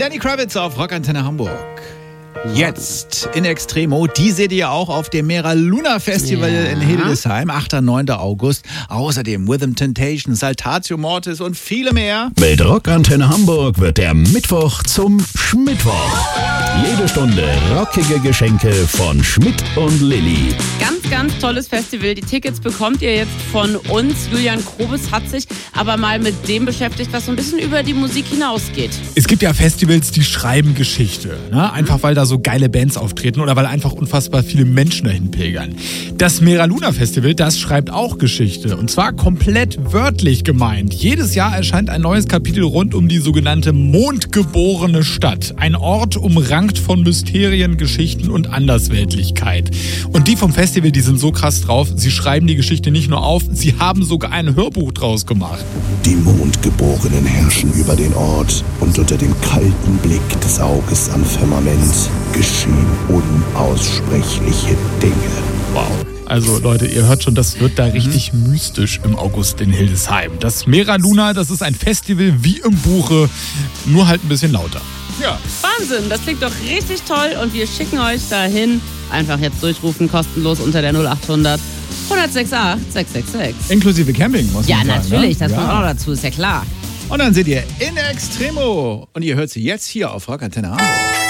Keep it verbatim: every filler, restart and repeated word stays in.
Lenny Kravitz auf Rockantenne Hamburg. Jetzt in Extremo, die seht ihr auch auf dem Mera Luna Festival ja. in Hildesheim, achter und neunter August. Außerdem Rhythm Temptation, Saltatio Mortis und viele mehr. Mit Rockantenne Hamburg wird der Mittwoch zum Schmittwoch. Jede Stunde rockige Geschenke von Schmidt und Lilly. Ganz, ganz tolles Festival. Die Tickets bekommt ihr jetzt von uns. Julian Krobes hat sich aber mal mit dem beschäftigt, was so ein bisschen über die Musik hinausgeht. Es gibt ja Festivals, die schreiben Geschichte. Ne? Einfach weil da so geile Bands auftreten oder weil einfach unfassbar viele Menschen dahin pilgern. Das Mera Luna Festival, das schreibt auch Geschichte. Und zwar komplett wörtlich gemeint. Jedes Jahr erscheint ein neues Kapitel rund um die sogenannte mondgeborene Stadt. Ein Ort umrankt von Mysterien, Geschichten und Andersweltlichkeit. Und die vom Festival, die sind so krass drauf, sie schreiben die Geschichte nicht nur auf, sie haben sogar ein Hörbuch draus gemacht. Die Mondgeborenen herrschen über den Ort und unter dem kalten Blick des Auges am Firmament geschehen unaussprechliche Dinge. Wow. Also Leute, ihr hört schon, das wird da richtig mhm. mystisch im August in Hildesheim. Das Mera Luna, das ist ein Festival wie im Buche, nur halt ein bisschen lauter. Ja. Wahnsinn, das klingt doch richtig toll und wir schicken euch dahin. Einfach jetzt durchrufen, kostenlos unter der null achthundert hundertsechsundachtzig sechshundertsechsundsechzig. Inklusive Camping, muss ja, man sagen. Ja, natürlich, ne? das ja. kommt auch noch dazu, ist ja klar. Und dann seht ihr in Extremo. Und ihr hört sie jetzt hier auf Rockantenne Hamburg.